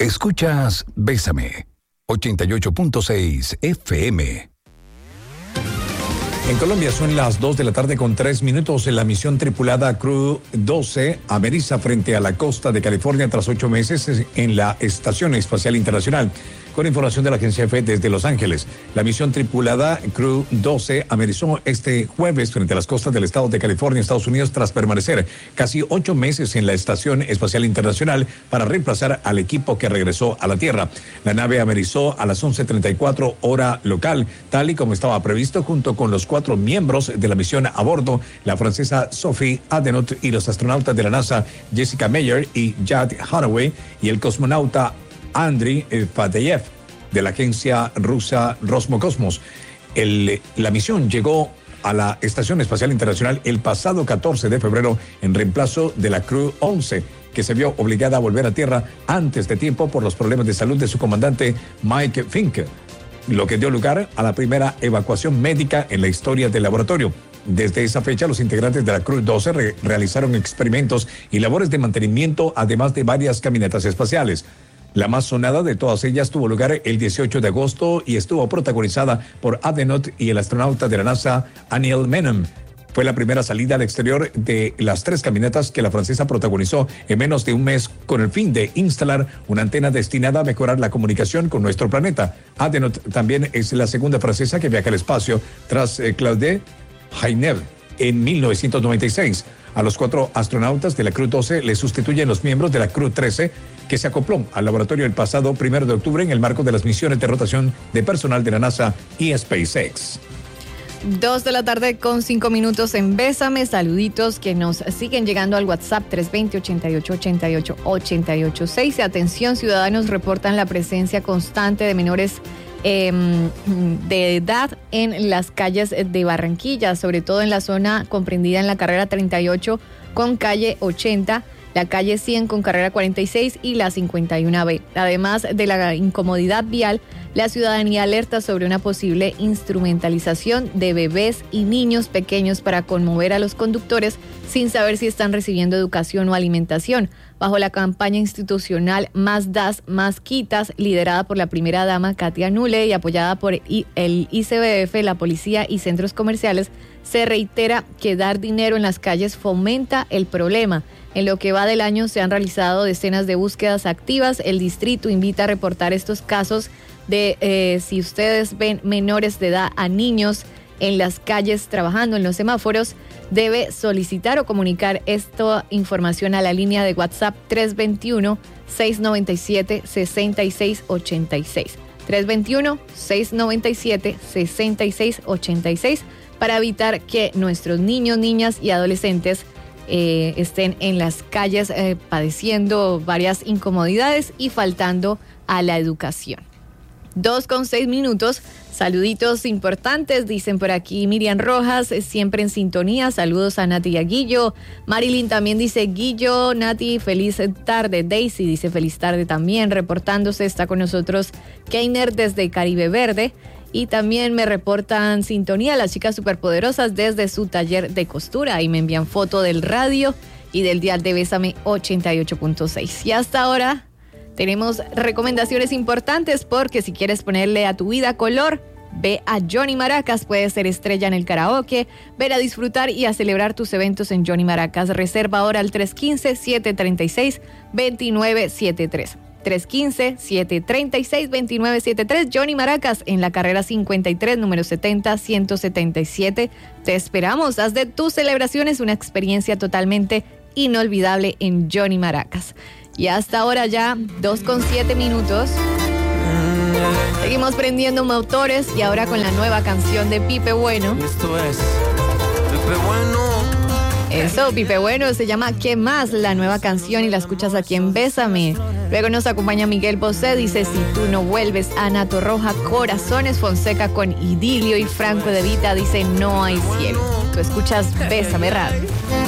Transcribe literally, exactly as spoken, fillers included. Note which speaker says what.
Speaker 1: Escuchas Bésame, ochenta y ocho punto seis F M.
Speaker 2: En Colombia son las dos de la tarde con tres minutos. En la misión tripulada Crew doce ameriza frente a la costa de California tras ocho meses en la Estación Espacial Internacional. Con información de la agencia F desde Los Ángeles, la misión tripulada Crew doce amerizó este jueves frente a las costas del estado de California, Estados Unidos, tras permanecer casi ocho meses en la Estación Espacial Internacional para reemplazar al equipo que regresó a la Tierra. La nave amerizó a las once treinta y cuatro hora local, tal y como estaba previsto, junto con los cuatro miembros de la misión a bordo, la francesa Sophie Adenot y los astronautas de la NASA Jessica Meyer y Jad Haraway y el cosmonauta Andriy Fadeyev de la agencia rusa Roscosmos. El, la misión llegó a la Estación Espacial Internacional el pasado catorce de febrero en reemplazo de la Crew once, que se vio obligada a volver a tierra antes de tiempo por los problemas de salud de su comandante Mike Fink, lo que dio lugar a la primera evacuación médica en la historia del laboratorio. Desde esa fecha, los integrantes de la Crew doce re- realizaron experimentos y labores de mantenimiento, además de varias caminatas espaciales. La más sonada de todas ellas tuvo lugar el dieciocho de agosto y estuvo protagonizada por Adenot y el astronauta de la NASA, Anil Menem. Fue la primera salida al exterior de las tres caminatas que la francesa protagonizó en menos de un mes con el fin de instalar una antena destinada a mejorar la comunicación con nuestro planeta. Adenot también es la segunda francesa que viaja al espacio tras eh, Claude Hainer en mil novecientos noventa y seis. A los cuatro astronautas de la Crew doce le sustituyen los miembros de la Crew trece, que se acopló al laboratorio el pasado primero de octubre en el marco de las misiones de rotación de personal de la NASA y SpaceX.
Speaker 3: Dos de la tarde con cinco minutos en Bésame. Saluditos que nos siguen llegando al WhatsApp tres dos cero, ochenta y ocho, ochenta y ocho, ochenta y ocho seis. Atención, ciudadanos reportan la presencia constante de menores eh, de edad en las calles de Barranquilla, sobre todo en la zona comprendida en la carrera treinta y ocho con calle ochenta, la calle cien con carrera cuarenta y seis y la cincuenta y uno B. Además de la incomodidad vial, la ciudadanía alerta sobre una posible instrumentalización de bebés y niños pequeños para conmover a los conductores sin saber si están recibiendo educación o alimentación. Bajo la campaña institucional Más Das, Más Quitas, liderada por la primera dama Katia Nule y apoyada por el I C B F, la policía y centros comerciales, se reitera que dar dinero en las calles fomenta el problema. En lo que va del año se han realizado decenas de búsquedas activas. El distrito invita a reportar estos casos de eh, si ustedes ven menores de edad a niños en las calles trabajando en los semáforos, debe solicitar o comunicar esta información a la línea de WhatsApp tres dos uno, seis nueve siete, seis seis ocho seis. tres dos uno, seis nueve siete, seis seis ocho seis para evitar que nuestros niños, niñas y adolescentes eh, estén en las calles eh, padeciendo varias incomodidades y faltando a la educación. Dos con seis minutos. Saluditos importantes, dicen por aquí Miriam Rojas, siempre en sintonía. Saludos a Nati y a Guillo. Marilyn también dice, Guillo, Nati, feliz tarde. Daisy dice, feliz tarde también. Reportándose está con nosotros Keiner desde Caribe Verde. Y también me reportan sintonía las chicas superpoderosas desde su taller de costura. Y me envían foto del radio y del dial de Bésame ochenta y ocho punto seis. Y hasta ahora tenemos recomendaciones importantes, porque si quieres ponerle a tu vida color, ve a Johnny Maracas. Puedes ser estrella en el karaoke, ven a disfrutar y a celebrar tus eventos en Johnny Maracas. Reserva ahora al tres uno cinco, siete tres seis, dos nueve siete tres. tres uno cinco, siete tres seis, dos nueve siete tres. Johnny Maracas en la carrera cincuenta y tres, número setenta, ciento setenta y siete. Te esperamos. Haz de tus celebraciones una experiencia totalmente inolvidable en Johnny Maracas. Y hasta ahora ya, dos con siete minutos. Seguimos prendiendo motores y ahora con la nueva canción de Pipe Bueno.
Speaker 4: Esto es Pipe Bueno.
Speaker 3: Eso, Pipe Bueno, se llama ¿Qué más? La nueva canción y la escuchas aquí en Bésame. Luego nos acompaña Miguel Bosé, dice Si tú no vuelves. Ana Torroja, Corazones Fonseca con Idilio, y Franco De Vita dice No hay cielo. Tú escuchas Bésame Radio.